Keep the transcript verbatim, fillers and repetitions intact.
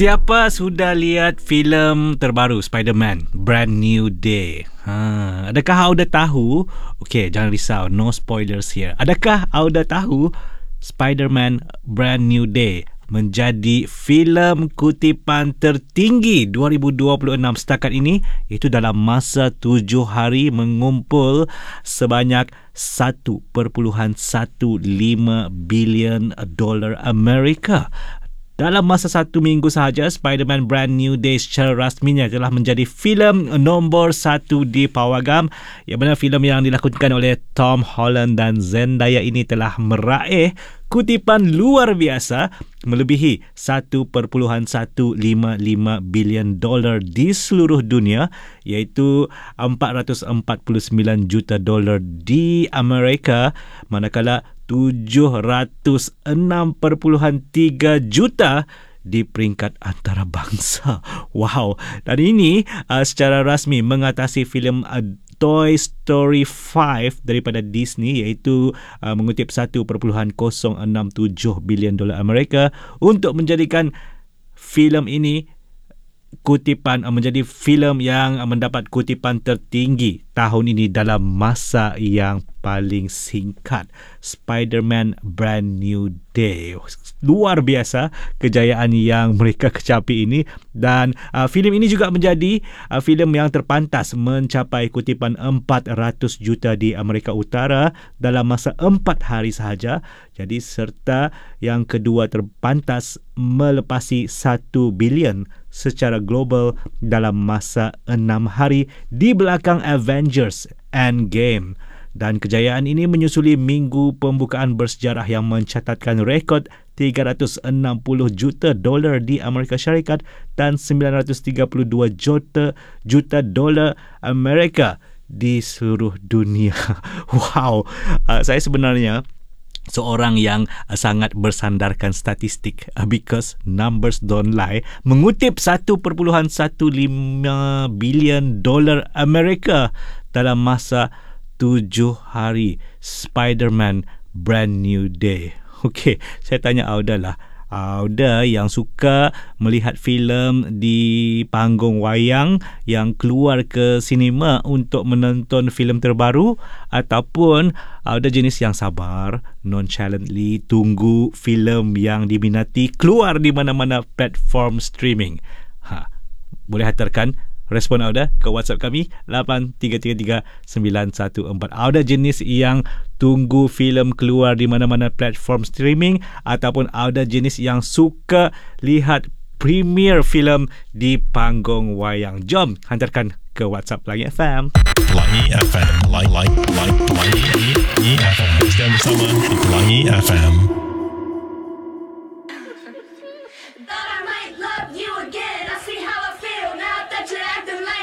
Siapa sudah lihat filem terbaru Spider-Man Brand New Day? Ha, adakah anda tahu? Okey, jangan risau, no spoilers here. Adakah anda tahu Spider-Man Brand New Day menjadi filem kutipan tertinggi dua ribu dua puluh enam setakat ini, itu dalam masa tujuh hari mengumpul sebanyak satu perpuluhan satu lima bilion dolar Amerika. Dalam masa satu minggu sahaja, Spider-Man Brand New Day secara rasminya telah menjadi filem nombor satu di pawagam. Yang mana filem yang dilakonkan oleh Tom Holland dan Zendaya ini telah meraih kutipan luar biasa melebihi satu perpuluhan satu lima lima bilion dolar di seluruh dunia, iaitu empat ratus empat puluh sembilan juta dolar di Amerika, manakala tujuh ratus enam perpuluhan tiga juta di peringkat antarabangsa. Wow. Dan ini uh, secara rasmi mengatasi filem uh, Toy Story lima daripada Disney, iaitu uh, mengutip satu perpuluhan kosong enam tujuh bilion dolar Amerika untuk menjadikan filem ini kutipan uh, menjadi filem yang uh, mendapat kutipan tertinggi tahun ini dalam masa yang paling singkat. Spider-Man Brand New Day, luar biasa kejayaan yang mereka kecapi ini. Dan uh, filem ini juga menjadi uh, filem yang terpantas mencapai kutipan empat ratus juta di Amerika Utara dalam masa empat hari sahaja. Jadi serta yang kedua terpantas melepasi satu bilion secara global dalam masa enam hari di belakang Avengers Endgame. Dan kejayaan ini menyusuli minggu pembukaan bersejarah yang mencatatkan rekod tiga ratus enam puluh juta dolar di Amerika Syarikat dan sembilan ratus tiga puluh dua juta juta dolar Amerika di seluruh dunia. Wow, uh, saya sebenarnya seorang yang uh, sangat bersandarkan statistik, uh, because numbers don't lie. Mengutip satu perpuluhan satu lima bilion dolar Amerika dalam masa tujuh hari Spider-Man Brand New Day. Okey, saya tanya Auda lah. Auda yang suka melihat filem di panggung wayang, yang keluar ke sinema untuk menonton filem terbaru, ataupun Auda jenis yang sabar, nonchalantly tunggu filem yang diminati keluar di mana-mana platform streaming? Ha, boleh hantarkan respon Auda ke WhatsApp kami lapan tiga tiga tiga sembilan satu empat. Auda jenis yang tunggu filem keluar di mana-mana platform streaming, ataupun Auda jenis yang suka lihat premier filem di panggung wayang? Jom hantarkan ke WhatsApp Pelangi F M. Pelangi F M. Like like like Pelangi F M. Sekarang bersama di Pelangi F M. Thought I might love you again.